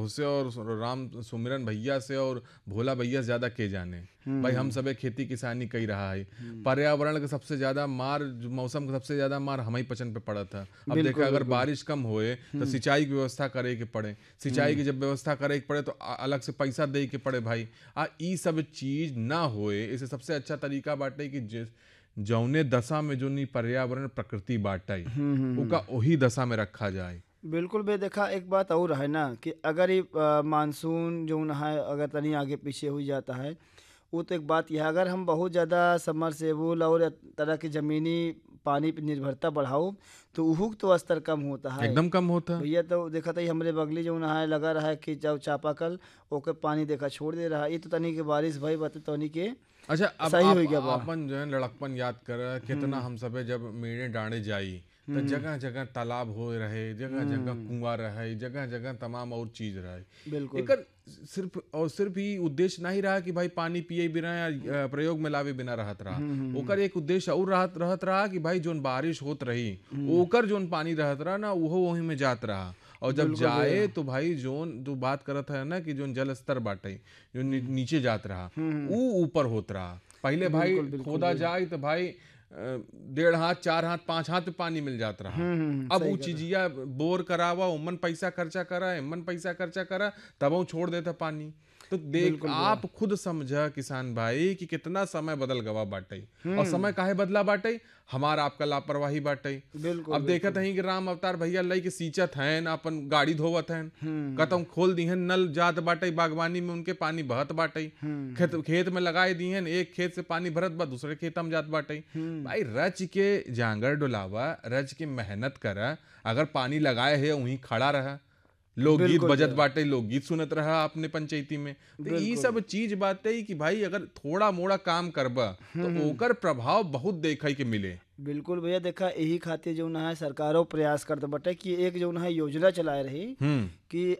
तुहसे और राम सुमिरन भैया से और भोला भैया से ज्यादा के जाने। भाई हम सबे खेती किसानी कई रहा है। पर्यावरण का सबसे ज्यादा मार, मौसम का सबसे ज्यादा मार हम ही पचन पे पड़ा था। अब देखा अगर बारिश कम होए तो सिंचाई की व्यवस्था करे के पड़े, सिंचाई की जब व्यवस्था करे के पड़े तो अलग से पैसा दे के पड़े भाई। ई सब चीज ना होए, इसे सबसे अच्छा तरीका बाटे कि जौने दशा में जो नी पर्यावरण प्रकृति बाटे उका वही दशा में रखा जाए। बिल्कुल भैया, देखा एक बात और है ना कि अगर ये मानसून जो है अगर तनी आगे पीछे हो जाता है, वो तो एक बात यह है, अगर हम बहुत ज़्यादा समरसेबुल और तरह की ज़मीनी पानी पर निर्भरता बढ़ाओ तो उहुक तो स्तर कम होता है, एकदम कम होता भैया। तो देखा था हमारे बगली जो है लगा रहा है कि जब चापाकल ओके पानी देखा छोड़ दे रहा है, ये तो तनी के बारिश भाई बता तनी के अच्छा। अब सही हो गया बा। अपन जो है लड़कपन याद कर कितना हम सबे जब मेरे डांडे जाई तो जगह जगह तालाब हो रहे, जगह जगह कुआं रहे, जगह जगह तमाम और चीज रहे। बिल्कुल। एकर सिर्फ ही उद्देश्य नहीं रहा कि भाई पानी पिए बिना या प्रयोग में लावे बिना रहत रहा। ओकर एक उद्देश्य और रहत रहा कि भाई जोन बारिश होत रही ओकर जोन पानी रहत रहा ना वो वही में जात रहा। और जब जाए तो भाई जोन जो बात करत है ना कि जोन जल स्तर बाटे जो नीचे जात रहा वो ऊपर होत रहा। पहले भाई खोदा जाए तो भाई 1.5 हाथ 4 हाथ 5 हाथ पे पानी मिल जात रहा। अब वो चीजिया बोर करावा, उमन पैसा खर्चा करा, एमन पैसा खर्चा करा, तब वो छोड़ देता पानी। तो देख आप खुद समझा किसान भाई कि कितना समय बदल गवा बाटे। और समय काहे बदला बाटे? हमारा आपका लापरवाही बाटे। अब देखत है कि राम अवतार भैया लई के सींचत हैं, अपन गाड़ी धोवत हैं, कतम खोल दी हैं नल जात बाटे, बागवानी में उनके पानी बहत बाटे, खेत में लगाए दी हैं, एक खेत से पानी भरत बा दूसरे खेत में जात बाटे। भाई रच के जांगर डुलावा, रच के मेहनत करा, अगर पानी लगाए है वहीं खड़ा रहा, लोकगीत बजत बाटे, लोकगीत सुनत रहा आपने पंचायती में। तो ये सब चीज बाटे कि भाई अगर थोड़ा मोड़ा काम करबा तो ओकर प्रभाव बहुत देखे के मिले। बिल्कुल भैया, देखा यही खातिर जो है सरकारों प्रयास करते बटे कि एक जो है योजना चलाए रही कि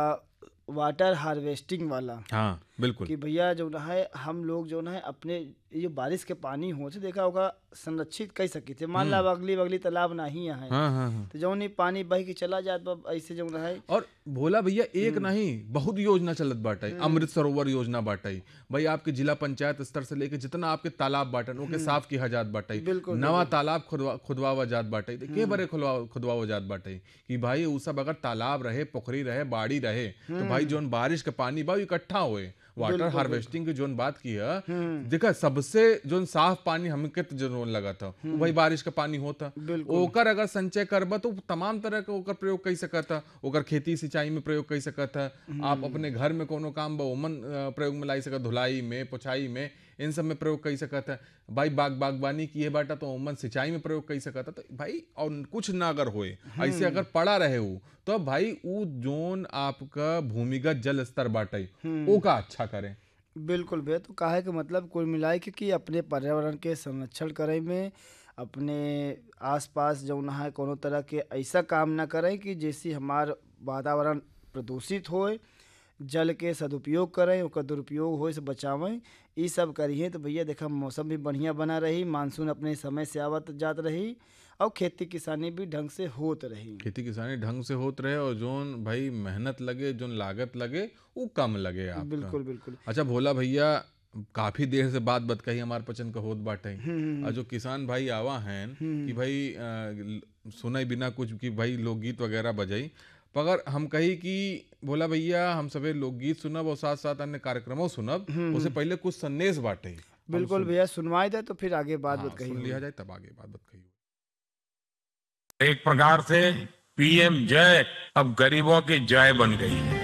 वाटर हार्वेस्टिंग वाला। हाँ बिल्कुल। कि भैया जो है हम लोग जो है अपने ये बारिश के पानी हो से देखा होगा संरक्षित कर सकी थे। मान ला अगली बगली तालाब नहीं है तो जो नहीं पानी बह के चला जाता ऐसे जो है। और भोला भैया एक नहीं बहुत योजना चलत बाटे। अमृत सरोवर योजना बाटे भाई, आपके जिला पंचायत स्तर से लेके जितना आपके तालाब बाटन ओके साफ किया जात बाटे। नवा तालाब खुदवावा जात बाटे, के बरे खुदवावा जात बाटे कि भाई वो सब अगर तालाब रहे, पोखरी रहे, बाड़ी रहे तो भाई जोन बारिश का पानी बा इकट्ठा होए। वाटर हार्वेस्टिंग की जोन बात की है, देखा सबसे जोन साफ पानी हमके जोन लगा था वो भाई बारिश का पानी होता। ओकर अगर संचय करबा तो तमाम तरह का ओकर प्रयोग कर सकता। ओकर खेती सिंचाई में प्रयोग कर सकता। आप अपने घर में कोनो काम बा ओमन प्रयोग में लाई सकत, धुलाई में, पुछाई में, इन सब में प्रयोग कर सकता है भाई। बागवानी की है बाटा तो ओमन सिंचाई में प्रयोग कर सकता। तो भाई और कुछ ना अगर होए ऐसे अगर पड़ा रहे वो तो भाई वो जोन आपका भूमिगत जल स्तर बाटे वो का अच्छा करें। बिल्कुल भैया, तो कहे के मतलब कुल मिलाए कि अपने पर्यावरण के संरक्षण करे में अपने आसपास जो है कोनो तरह के ऐसा काम ना करें कि जैसे हमार वातावरण प्रदूषित होए, जल के सदुपयोग करें, उसका दुरुपयोग हो से बचावें, ये सब करिए तो भैया देखा मौसम भी बढ़िया बना रही, मानसून अपने समय से आवत जात रही और खेती किसानी भी ढंग से होत रही। खेती किसानी ढंग से होत रहे और जोन भाई मेहनत लगे, जोन लागत लगे वो कम लगे आपका। बिल्कुल बिल्कुल। अच्छा भोला भैया, काफी देर से बात कही हमारे पचन का होत बाटे। और जो किसान भाई आवा हैं कि भाई सुनाई बिना कुछ कि भाई लोकगीत वगैरह बजाई, अगर हम कही कि भोला भैया हम सभी लोकगीत सुनब और साथ साथ अन्य कार्यक्रमों सुनब, उससे पहले कुछ संदेश बाटे। बिल्कुल भैया, सुनवाई दे तो फिर आगे बात कही सुन लिया जाए तब आगे बात कही। एक प्रकार से पीएम जय अब गरीबों की जय बन गई है।